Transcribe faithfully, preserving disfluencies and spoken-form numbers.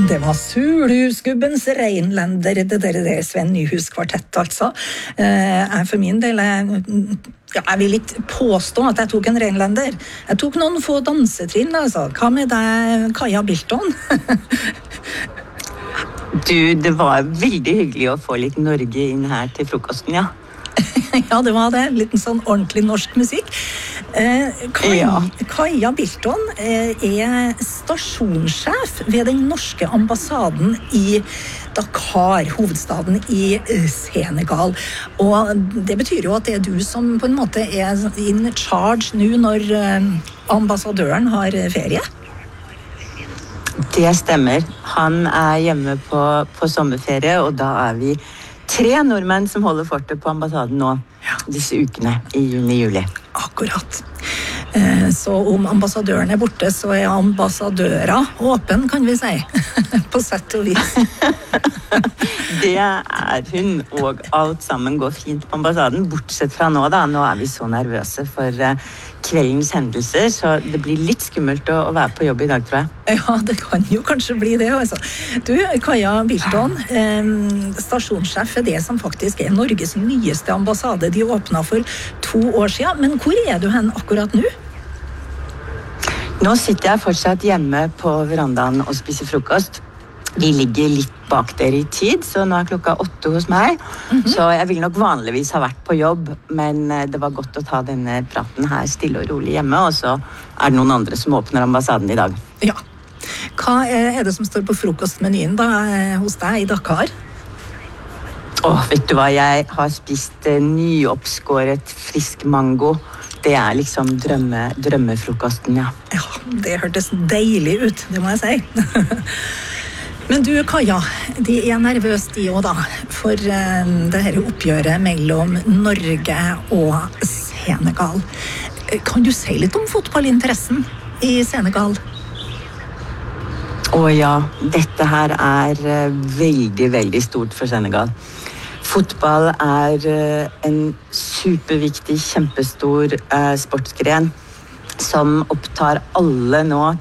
Det var Sulhusgubbens Reinländer, det der det Sven Nyhus kvartett, altså. Jeg for min del, jeg, ja, jeg vil ikke påstå at jeg tok en Reinländer. Jeg tok noen få dansetrinn, altså. Hva med deg, Kaja Bilton? Du, det var veldig hyggelig å få litt Norge inn her til frokosten, ja. Ja, det var det. Litt sånn ordentlig norsk musikk. Eh, Kaja, ja. Kaja Bilton eh, er stasjonssjef ved den norske ambassaden i Dakar, hovedstaden i Senegal. Og det betyr jo at det er du som på en måte er in charge nå når eh, ambassadøren har ferie. Det stemmer. Han er hjemme på, på sommerferie, og da er vi tre nordmenn som holder fortet på ambassaden nå, ja. Disse ukene i juni-juli. Akkurat. Eh, så om ambassadøren er borte, så er ambassadøra åpen, kan vi si. På sett og vis. Det er hun, og alt sammen går fint på ambassaden, bortsett fra nå da. Nå er vi så nervøse for uh, kveldens hendelser, så det blir litt skummelt å, å være på jobb i dag, tror jeg. Ja, det kan jo kanskje bli det, altså. Du, Kaja Bilton, eh, stasjonssjef er det som faktisk er Norges nyeste ambassade. De åpnet for to år siden, men hvor er du hen akkurat nå? Nå sitter jeg fortsatt hjemme på verandaen og spiser frokost. Vi ligger litt bak dere i tid, så nå er klokka åtte hos meg. Mm-hmm. Så jeg vil nok vanligvis ha vært på jobb, men det var godt å ta denne praten her stille og rolig hjemme, og så er det noen andre som åpner ambassaden i dag. Ja. Hva er det som står på frokostmenyen da hos deg i Dakar? Åh, vet du hva, jeg har spist nyoppskåret frisk mango. Det er liksom drømme, drømmefrokosten, ja. Ja, det hørtes deilig ut, det må jeg si. Men du, Kaja, de er nervøse de også da, for uh, det her oppgjøret mellom Norge og Senegal. Kan du si litt om fotballinteressen i Senegal? Å ja, dette her er uh, veldig, veldig stort for Senegal. Fotball er uh, en superviktig, kjempestor uh, sportsgren som opptar alle nå